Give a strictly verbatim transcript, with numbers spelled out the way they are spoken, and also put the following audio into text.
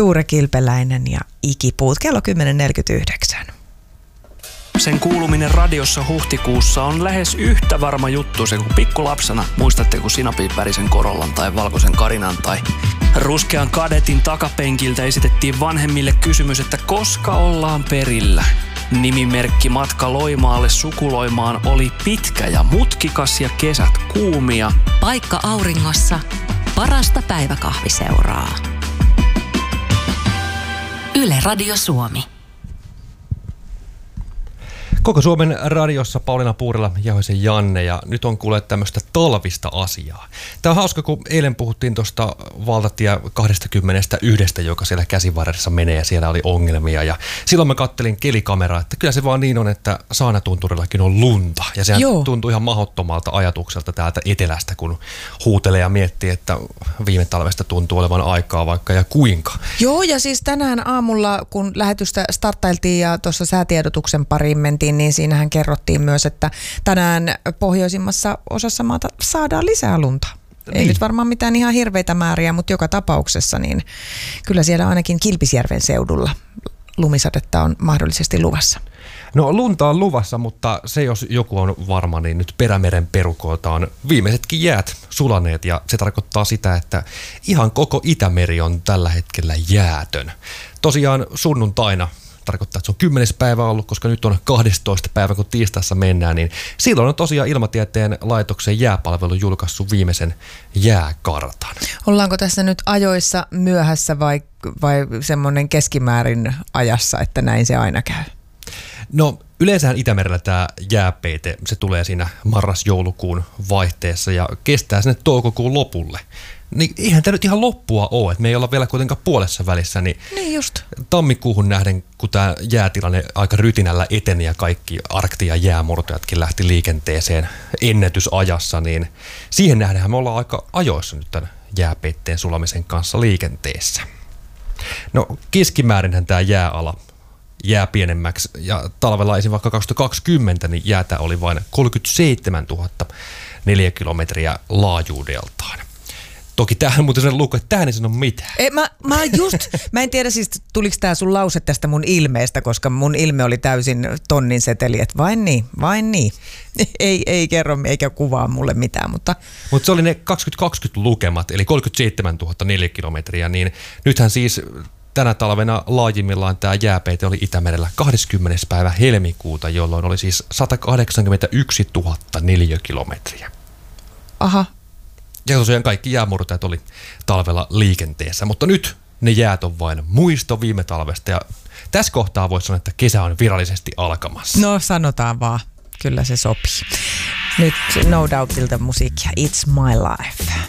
Tuure Kilpeläinen ja Ikipuut. Kello kymmenen neljäkymmentäyhdeksän. Sen kuuluminen radiossa huhtikuussa on lähes yhtä varma juttu se kuin pikkulapsena. Muistatte, kun sinapivärisen Corollan tai valkoisen Karinan tai ruskean Kadetin takapenkiltä esitettiin vanhemmille kysymys, että koska ollaan perillä. Nimimerkki matka Loimaalle sukuloimaan oli pitkä ja mutkikas ja kesät kuumia. Paikka auringossa, parasta päiväkahviseuraa. Yle Radio Suomi. Koko Suomen radiossa Pauliina Puurila, Jahoisen Janne, ja nyt on kuullut tämmöistä talvista asiaa. Tämä on hauska, kun eilen puhuttiin tuosta valtatie kaksikymmentäyksi, joka siellä Käsivarressa menee ja siellä oli ongelmia. Ja silloin mä kattelin kelikameraa, että kyllä se vaan niin on, että Saanatunturillakin on lunta. Ja sehän Joo. tuntuu ihan mahdottomalta ajatukselta täältä etelästä, kun huutelee ja miettii, että viime talvesta tuntuu olevan aikaa vaikka ja kuinka. Joo, ja siis tänään aamulla, kun lähetystä starttailtiin ja tuossa säätiedotuksen pariin mentiin, niin siinähän kerrottiin myös, että tänään pohjoisimmassa osassa maata saadaan lisää lunta. Niin. Ei nyt varmaan mitään ihan hirveitä määriä, mutta joka tapauksessa niin kyllä siellä ainakin Kilpisjärven seudulla lumisadetta on mahdollisesti luvassa. No lunta on luvassa, mutta se jos joku on varma, niin nyt Perämeren perukoilta on viimeisetkin jäät sulaneet ja se tarkoittaa sitä, että ihan koko Itämeri on tällä hetkellä jäätön. Tosiaan sunnuntaina tarkoittaa, että se on kymmenes päivä ollut, koska nyt on kahdestoista päivä, kun tiistaissa mennään, niin silloin on tosiaan Ilmatieteen laitoksen jääpalvelu julkaissut viimeisen jääkartan. Ollaanko tässä nyt ajoissa myöhässä vai, vai semmoinen keskimäärin ajassa, että näin se aina käy? No yleensähän Itämerellä tämä jääpeite, se tulee siinä marras-joulukuun vaihteessa ja kestää sinne toukokuun lopulle. Niin eihän tämä nyt ihan loppua ole, että me ei olla vielä kuitenkaan puolessa välissä, niin, niin just. Tammikuuhun nähden, kun tämä jäätilanne aika rytinällä eteni ja kaikki arkti- ja jäämurtajatkin lähti liikenteeseen ennätysajassa, niin siihen nähdenhän me ollaan aika ajoissa nyt tämän jääpeitteen sulamisen kanssa liikenteessä. No keskimäärinhän tämä jääala jää pienemmäksi ja talvella esim. Vaikka kaksituhattakaksikymmentä niin jäätä oli vain kolmekymmentäseitsemäntuhatta neliökilometriä laajuudeltaan. Toki tämähän muuten sen luku, että tämähän ei sano mitään. Ei, mä, mä just, mä en tiedä siis tuliko tää sun lause tästä mun ilmeestä, koska mun ilme oli täysin tonnin seteli, että vain niin, vain niin. Ei, ei kerro eikä kuvaa mulle mitään, mutta... Mutta se oli ne kaksituhattakaksikymmentä lukemat, eli kolmekymmentäseitsemäntuhatta neliökilometriä, niin nythän siis tänä talvena laajimmillaan tämä jääpeite oli Itämerellä kahdeskymmenes päivä helmikuuta, jolloin oli siis sata kahdeksankymmentäyksituhatta neliökilometriä. Aha. Ja tosiaan kaikki jäämurtajat oli talvella liikenteessä, mutta nyt ne jäät on vain muisto viime talvesta ja tässä kohtaa voisi sanoa, että kesä on virallisesti alkamassa. No sanotaan vaan, kyllä se sopii. Nyt No Doubtilta musiikkia It's My Life.